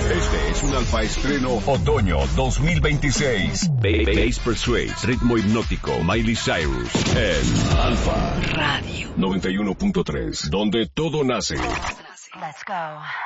Este es un Alfa Estreno Otoño 2026. Bass Persuade, ritmo hipnótico, Miley Cyrus en Alfa Radio 91.3, donde todo nace. Let's go.